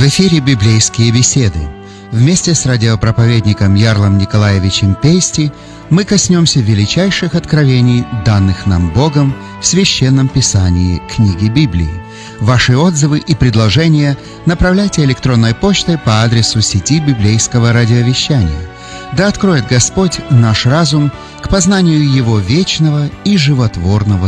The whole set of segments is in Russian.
В эфире «Библейские беседы». Вместе с радиопроповедником Ярлом Николаевичем Пейсти мы коснемся величайших откровений, данных нам Богом в Священном Писании книги Библии. Ваши отзывы и предложения направляйте электронной почтой по адресу сети библейского радиовещания. Да откроет Господь наш разум к познанию Его вечного и животворного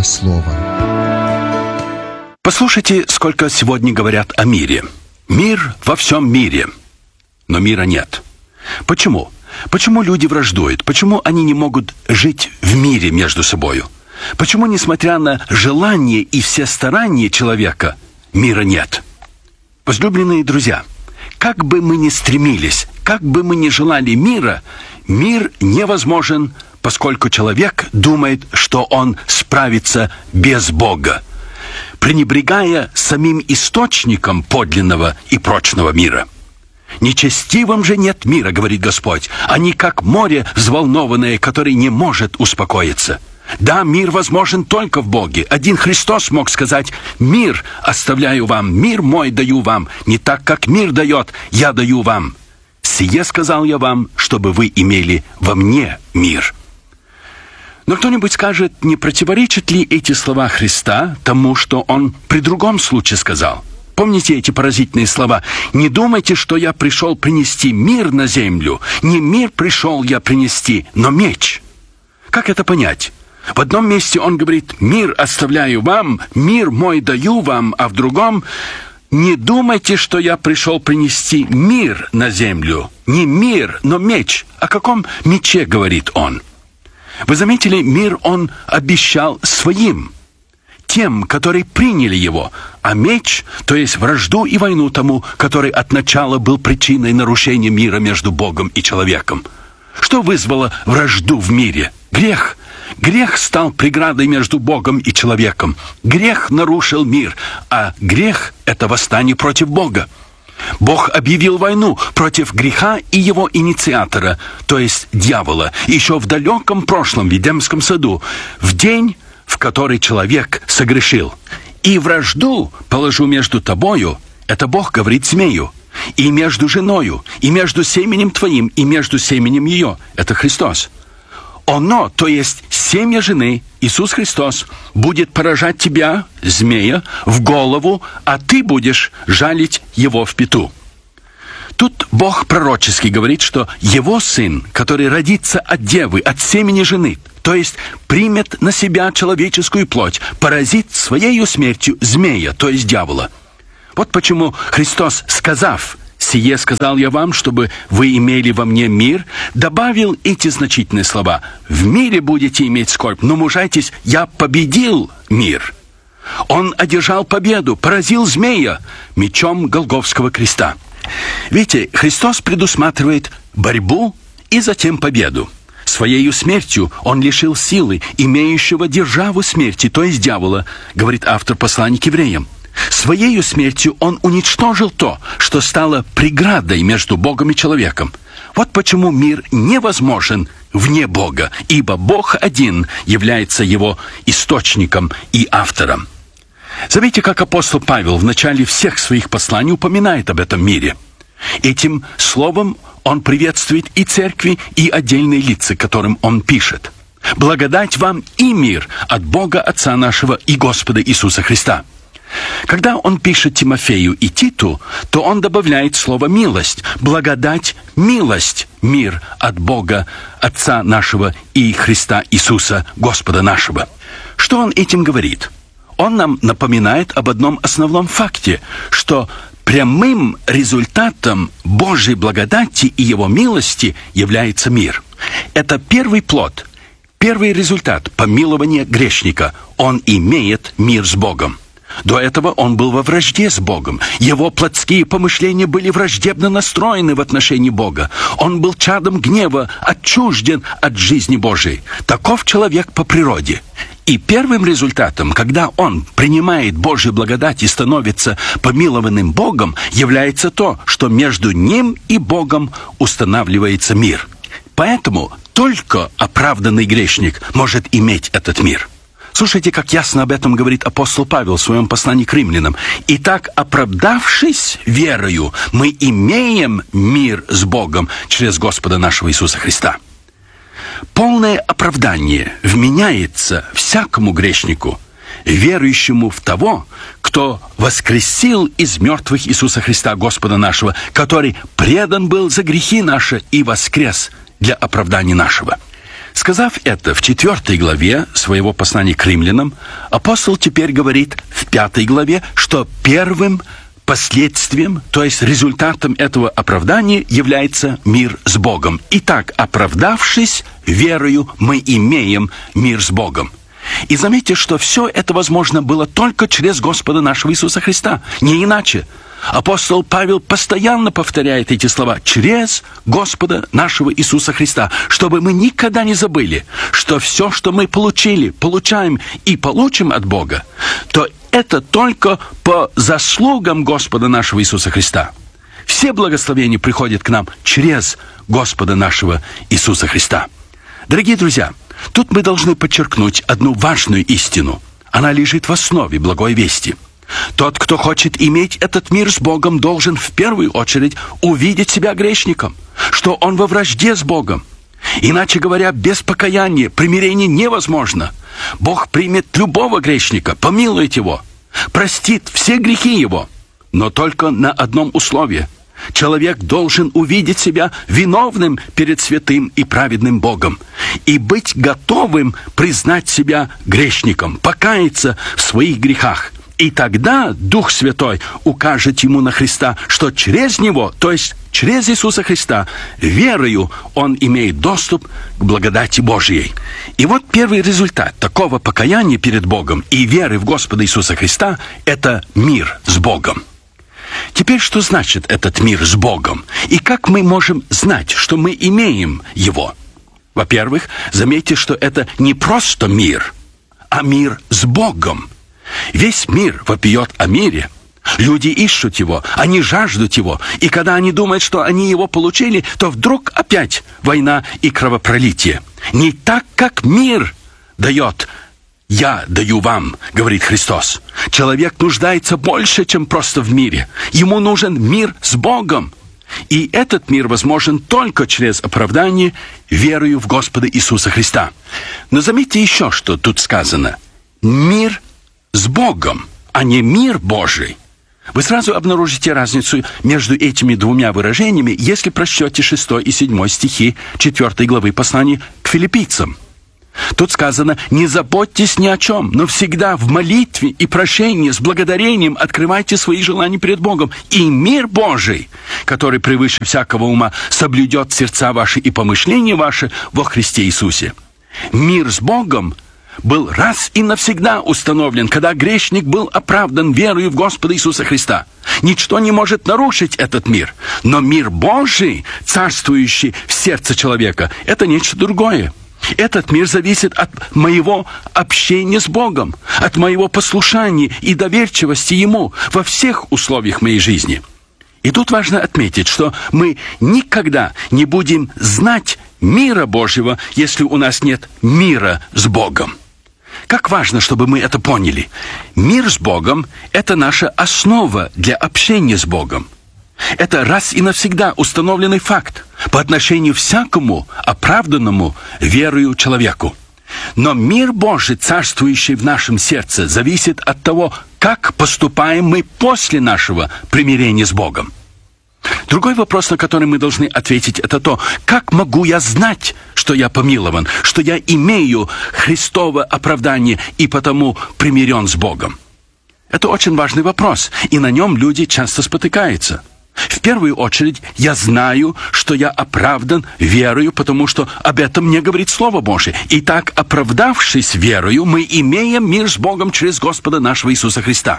Слова. Послушайте, сколько сегодня говорят о мире. Мир во всем мире. Но мира нет. Почему? Почему люди враждуют? Почему они не могут жить в мире между собою? Почему, несмотря на желание и все старания человека, мира нет? Возлюбленные друзья, как бы мы ни стремились, как бы мы ни желали мира, мир невозможен, поскольку человек думает, что он справится без Бога, пренебрегая самим источником подлинного и прочного мира. «Нечестивым же нет мира, — говорит Господь, — они как море взволнованное, которое не может успокоиться». Да, мир возможен только в Боге. Один Христос мог сказать: «Мир оставляю вам, мир мой даю вам, не так, как мир дает, я даю вам. Сие сказал я вам, чтобы вы имели во мне мир». Но кто-нибудь скажет, не противоречат ли эти слова Христа тому, что Он при другом случае сказал? Помните эти поразительные слова? «Не думайте, что я пришел принести мир на землю. Не мир пришел я принести, но меч». Как это понять? В одном месте Он говорит: «Мир оставляю вам, мир мой даю вам», а в другом: «Не думайте, что я пришел принести мир на землю. Не мир, но меч». О каком мече говорит Он? Вы заметили, мир Он обещал своим, тем, которые приняли его, а меч, то есть вражду и войну тому, который от начала был причиной нарушения мира между Богом и человеком. Что вызвало вражду в мире? Грех. Грех стал преградой между Богом и человеком. Грех нарушил мир, а грех — это восстание против Бога. Бог объявил войну против греха и его инициатора, то есть дьявола, еще в далеком прошлом, в Эдемском саду, в день, в который человек согрешил. «И вражду положу между тобою», это Бог говорит змею, «и между женою, и между семенем твоим, и между семенем ее», это Христос. Оно, то есть семя жены, Иисус Христос, будет поражать тебя, змея, в голову, а ты будешь жалить его в пяту. Тут Бог пророчески говорит, что его сын, который родится от девы, от семени жены, то есть примет на себя человеческую плоть, поразит своею смертью змея, то есть дьявола. Вот почему Христос, сказав: «Сие сказал я вам, чтобы вы имели во мне мир», добавил эти значительные слова: «В мире будете иметь скорбь, но мужайтесь, я победил мир». Он одержал победу, поразил змея мечом Голгофского креста. Видите, Христос предусматривает борьбу и затем победу. Своею смертью Он лишил силы имеющего державу смерти, то есть дьявола, говорит автор послания к евреям. Своею смертью Он уничтожил то, что стало преградой между Богом и человеком. Вот почему мир невозможен вне Бога, ибо Бог один является его источником и автором. Заметьте, как апостол Павел в начале всех своих посланий упоминает об этом мире. Этим словом он приветствует и церкви, и отдельные лица, которым он пишет. «Благодать вам и мир от Бога Отца нашего и Господа Иисуса Христа». Когда он пишет Тимофею и Титу, то он добавляет слово «милость». Благодать, милость, мир от Бога, Отца нашего и Христа Иисуса, Господа нашего. Что он этим говорит? Он нам напоминает об одном основном факте, что прямым результатом Божьей благодати и Его милости является мир. Это первый плод, первый результат помилования грешника. Он имеет мир с Богом. До этого он был во вражде с Богом. Его плотские помышления были враждебно настроены в отношении Бога. Он был чадом гнева, отчужден от жизни Божией. Таков человек по природе. И первым результатом, когда он принимает Божью благодать и становится помилованным Богом, является то, что между ним и Богом устанавливается мир. Поэтому только оправданный грешник может иметь этот мир. Слушайте, как ясно об этом говорит апостол Павел в своем послании к римлянам. «Итак, оправдавшись верою, мы имеем мир с Богом через Господа нашего Иисуса Христа». Полное оправдание вменяется всякому грешнику, верующему в того, кто воскресил из мертвых Иисуса Христа, Господа нашего, который предан был за грехи наши и воскрес для оправдания нашего. Сказав это в 4 главе своего послания к римлянам, апостол теперь говорит в 5 главе, что первым последствием, то есть результатом этого оправдания является мир с Богом. Итак, оправдавшись верою, мы имеем мир с Богом. И заметьте, что все это возможно было только через Господа нашего Иисуса Христа, не иначе. Апостол Павел постоянно повторяет эти слова «через Господа нашего Иисуса Христа», чтобы мы никогда не забыли, что все, что мы получили, получаем и получим от Бога, то это только по заслугам Господа нашего Иисуса Христа. Все благословения приходят к нам через Господа нашего Иисуса Христа. Дорогие друзья, тут мы должны подчеркнуть одну важную истину. Она лежит в основе благой вести. Тот, кто хочет иметь этот мир с Богом, должен в первую очередь увидеть себя грешником, что он во вражде с Богом. Иначе говоря, без покаяния примирение невозможно. Бог примет любого грешника, помилует его, простит все грехи его, но только на одном условии. Человек должен увидеть себя виновным перед святым и праведным Богом и быть готовым признать себя грешником, покаяться в своих грехах. И тогда Дух Святой укажет ему на Христа, что через Него, то есть через Иисуса Христа, верою он имеет доступ к благодати Божьей. И вот первый результат такого покаяния перед Богом и веры в Господа Иисуса Христа – это мир с Богом. Теперь, что значит этот мир с Богом? И как мы можем знать, что мы имеем его? Во-первых, заметьте, что это не просто мир, а мир с Богом. Весь мир вопиет о мире. Люди ищут его, они жаждут его. И когда они думают, что они его получили, то вдруг опять война и кровопролитие. Не так, как мир дает. «Я даю вам», — говорит Христос. Человек нуждается больше, чем просто в мире. Ему нужен мир с Богом. И этот мир возможен только через оправдание верою в Господа Иисуса Христа. Но заметьте еще, что тут сказано. Мир с Богом, а не мир Божий. Вы сразу обнаружите разницу между этими двумя выражениями, если прочтете 6 и 7 стихи 4 главы послания к филиппийцам. Тут сказано: «Не заботьтесь ни о чем, но всегда в молитве и прошении с благодарением открывайте свои желания перед Богом, и мир Божий, который превыше всякого ума, соблюдет сердца ваши и помышления ваши во Христе Иисусе». Мир с Богом был раз и навсегда установлен, когда грешник был оправдан верою в Господа Иисуса Христа. Ничто не может нарушить этот мир. Но мир Божий, царствующий в сердце человека, это нечто другое. Этот мир зависит от моего общения с Богом, от моего послушания и доверчивости Ему во всех условиях моей жизни. И тут важно отметить, что мы никогда не будем знать мира Божьего, если у нас нет мира с Богом. Как важно, чтобы мы это поняли. Мир с Богом – это наша основа для общения с Богом. Это раз и навсегда установленный факт по отношению к всякому оправданному верою человеку. Но мир Божий, царствующий в нашем сердце, зависит от того, как поступаем мы после нашего примирения с Богом. Другой вопрос, на который мы должны ответить, это то, как могу я знать, что я помилован, что я имею Христово оправдание и потому примирен с Богом. Это очень важный вопрос, и на нем люди часто спотыкаются. В первую очередь, я знаю, что я оправдан верою, потому что об этом мне говорит Слово Божие. Итак, оправдавшись верою, мы имеем мир с Богом через Господа нашего Иисуса Христа.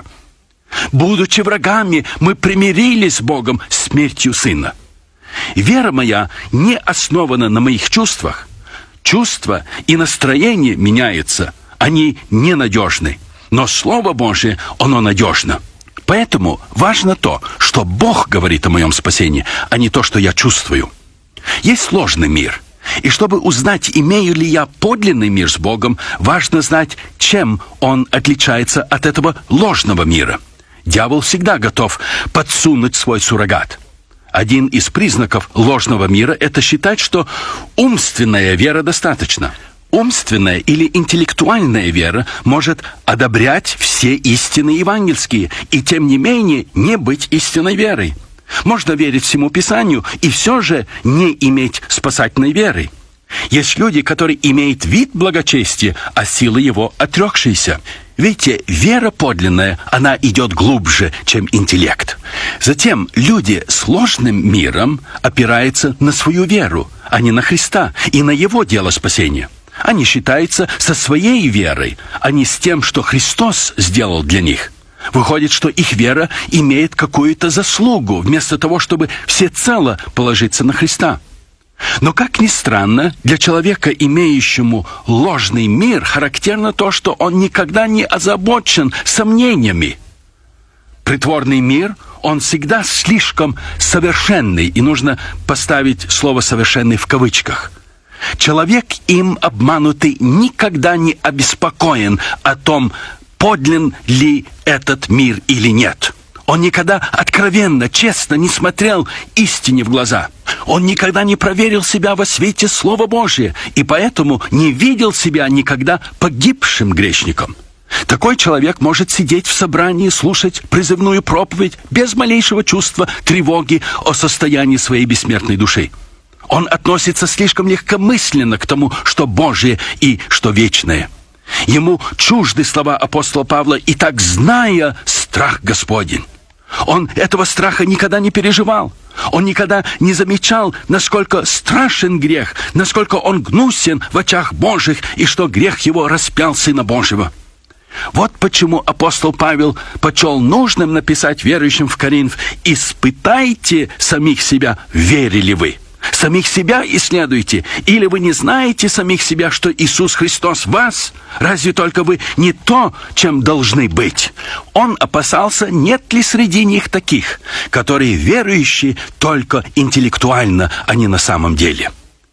Будучи врагами, мы примирились с Богом смертью Сына. Вера моя не основана на моих чувствах. Чувства и настроение меняются, они ненадежны. Но Слово Божие, оно надежно. Поэтому важно то, что Бог говорит о моем спасении, а не то, что я чувствую. Есть ложный мир, И чтобы узнать, имею ли я подлинный мир с Богом, важно знать, чем он отличается от этого ложного мира. Дьявол всегда готов подсунуть свой суррогат. Один из признаков ложного мира – это считать, что умственная вера достаточно. Умственная или интеллектуальная вера может одобрять все истины евангельские и, тем не менее, не быть истинной верой. Можно верить всему Писанию и все же не иметь спасательной веры. Есть люди, которые имеют вид благочестия, а силы его отрекшиеся. Видите, вера подлинная, она идет глубже, чем интеллект. Затем люди с ложным миром опираются на свою веру, а не на Христа и на Его дело спасения. Они считаются со своей верой, а не с тем, что Христос сделал для них. Выходит, что их вера имеет какую-то заслугу, вместо того, чтобы всецело положиться на Христа. Но, как ни странно, для человека, имеющему ложный мир, характерно то, что он никогда не озабочен сомнениями. Притворный мир, он всегда слишком совершенный, и нужно поставить слово «совершенный» в кавычках. Человек, им обманутый, никогда не обеспокоен о том, подлинен ли этот мир или нет. Он никогда откровенно, честно не смотрел истине в глаза. Он никогда не проверил себя во свете Слова Божия, и поэтому не видел себя никогда погибшим грешником. Такой человек может сидеть в собрании, слушать призывную проповедь без малейшего чувства тревоги о состоянии своей бессмертной души. Он относится слишком легкомысленно к тому, что Божие и что вечное. Ему чужды слова апостола Павла «И так, зная страх Господень». Он этого страха никогда не переживал. Он никогда не замечал, насколько страшен грех, насколько он гнусен в очах Божьих, и что грех его распял Сына Божьего. Вот почему апостол Павел почел нужным написать верующим в Коринф: «Испытайте самих себя, верили вы». Самих себя исследуйте. Или вы не знаете самих себя, что Иисус Христос в вас? Разве только вы не то, чем должны быть? Он опасался, нет ли среди них таких, которые верующие только интеллектуально, а не на самом деле.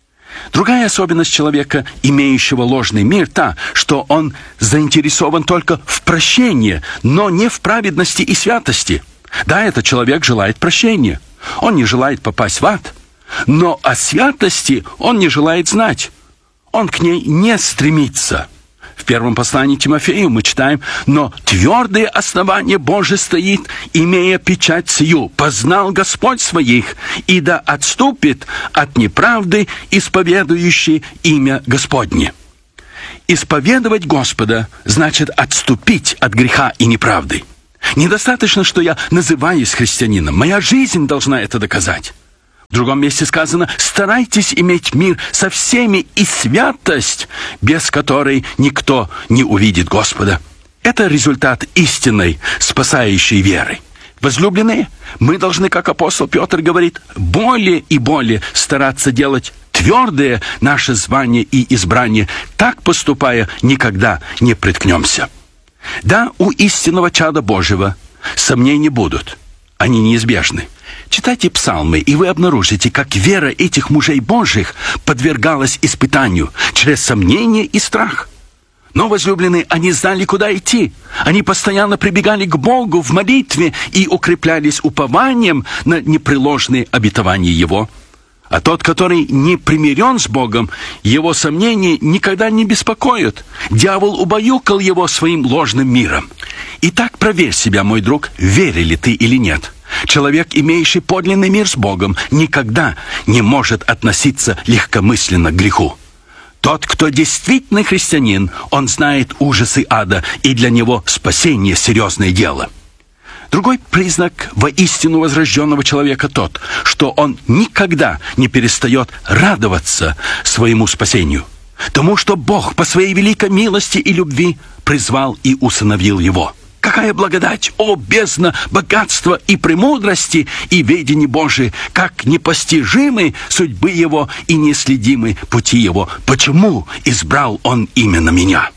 Другая особенность человека, имеющего ложный мир, та, что он заинтересован только в прощении, но не в праведности и святости. Да, этот человек желает прощения. Он не желает попасть в ад. Но о святости он не желает знать. Он к ней не стремится. В первом послании Тимофею мы читаем: «Но твердое основание Божие стоит, имея печать сию, познал Господь своих, и да отступит от неправды, исповедующий имя Господне». Исповедовать Господа значит отступить от греха и неправды. Недостаточно, что я называюсь христианином. Моя жизнь должна это доказать. В другом месте сказано: «Старайтесь иметь мир со всеми и святость, без которой никто не увидит Господа». Это результат истинной, спасающей веры. Возлюбленные, мы должны, как апостол Петр говорит, более и более стараться делать твердое наше звание и избрание. Так поступая, никогда не приткнемся. Да, у истинного чада Божьего сомнения будут. Они неизбежны. Читайте псалмы, и вы обнаружите, как вера этих мужей Божьих подвергалась испытанию через сомнение и страх. Но, возлюбленные, они знали, куда идти. Они постоянно прибегали к Богу в молитве и укреплялись упованием на непреложные обетования Его. А тот, который не примирен с Богом, его сомнения никогда не беспокоят. Дьявол убаюкал его своим ложным миром. Итак, проверь себя, мой друг, верили ты или нет. Человек, имеющий подлинный мир с Богом, никогда не может относиться легкомысленно к греху. Тот, кто действительно христианин, он знает ужасы ада, и для него спасение – серьезное дело. Другой признак воистину возрожденного человека тот, что он никогда не перестает радоваться своему спасению, тому, что Бог по своей великой милости и любви призвал и усыновил его. Какая благодать, о, бездна богатства и премудрости и ведения Божии, как непостижимы судьбы Его и неследимы пути Его. Почему избрал Он именно меня?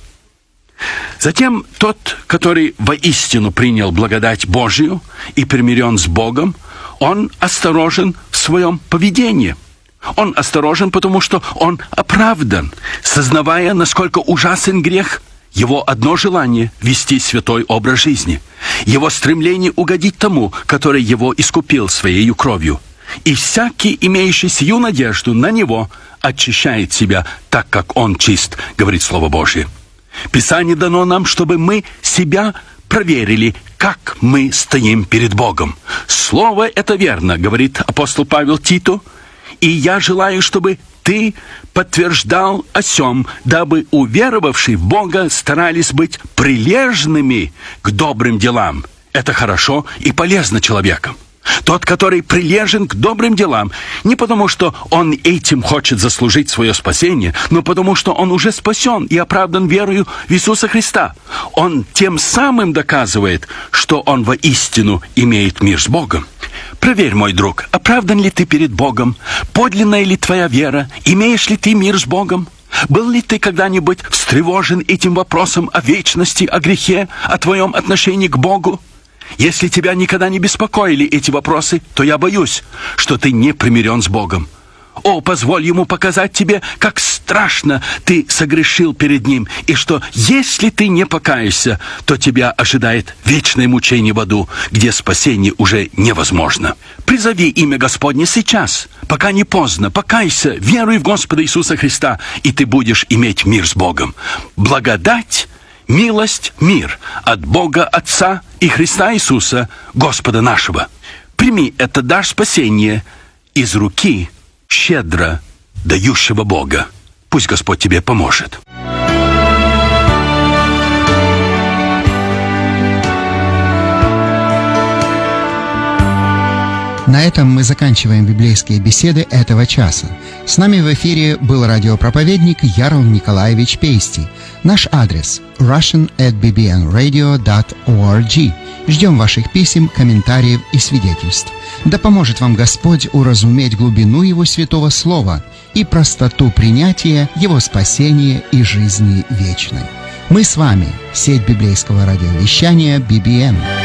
Затем тот, который воистину принял благодать Божию и примирен с Богом, он осторожен в своем поведении. Он осторожен, потому что он оправдан, сознавая, насколько ужасен грех. Его одно желание – вести святой образ жизни. Его стремление угодить тому, который его искупил своей кровью. И всякий, имеющий сию надежду на него, очищает себя так, как он чист, говорит Слово Божье. Писание дано нам, чтобы мы себя проверили, как мы стоим перед Богом. Слово это верно, говорит апостол Павел Титу. И я желаю, чтобы ты подтверждал о сем, дабы уверовавшие в Бога старались быть прилежными к добрым делам. Это хорошо и полезно человеком. Тот, который прилежен к добрым делам, не потому, что он этим хочет заслужить свое спасение, но потому, что он уже спасен и оправдан верою в Иисуса Христа. Он тем самым доказывает, что он воистину имеет мир с Богом. Проверь, мой друг, оправдан ли ты перед Богом? Подлинная ли твоя вера? Имеешь ли ты мир с Богом? Был ли ты когда-нибудь встревожен этим вопросом о вечности, о грехе, о твоем отношении к Богу? Если тебя никогда не беспокоили эти вопросы, то я боюсь, что ты не примирен с Богом. О, позволь Ему показать тебе, как страшно ты согрешил перед Ним, и что, если ты не покаешься, то тебя ожидает вечное мучение в аду, где спасение уже невозможно. Призови имя Господне сейчас, пока не поздно. Покайся, веруй в Господа Иисуса Христа, и ты будешь иметь мир с Богом. Благодать, милость, мир от Бога Отца и Христа Иисуса, Господа нашего. Прими это дар спасения из руки щедро дающего Бога. Пусть Господь тебе поможет. На этом мы заканчиваем библейские беседы этого часа. С нами в эфире был радиопроповедник Ярл Николаевич Пейсти. Наш адрес russian@bbnradio.org. Ждем ваших писем, комментариев и свидетельств. Да поможет вам Господь уразуметь глубину Его святого Слова и простоту принятия Его спасения и жизни вечной. Мы с вами, сеть библейского радиовещания BBN.